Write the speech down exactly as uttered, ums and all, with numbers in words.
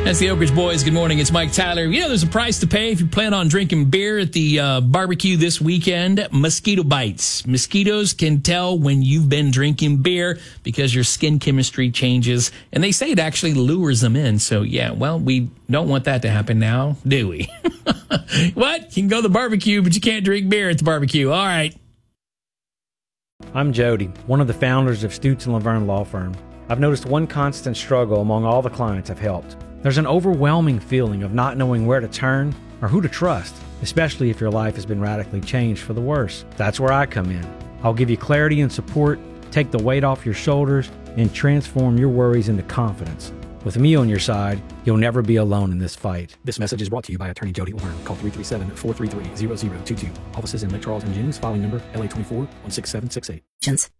That's the Oak Ridge Boys. Good morning. It's Mike Tyler. You know, there's a price to pay if you plan on drinking beer at the uh, barbecue this weekend. Mosquito bites. Mosquitoes can tell when you've been drinking beer because your skin chemistry changes. And they say it actually lures them in. So, yeah, well, we don't want that to happen now, do we? What? You can go to the barbecue, but you can't drink beer at the barbecue. All right. I'm Jody, one of the founders of Stutz and Laverne Law Firm. I've noticed one constant struggle among all the clients I've helped. There's an overwhelming feeling of not knowing where to turn or who to trust, especially if your life has been radically changed for the worse. That's where I come in. I'll give you clarity and support, take the weight off your shoulders, and transform your worries into confidence. With me on your side, you'll never be alone in this fight. This message is brought to you by Attorney Jody Orn. Call three three seven, four three three, zero zero two two. Offices in Lake Charles and Jennings. Filing number L A twenty-four one six seven six eight.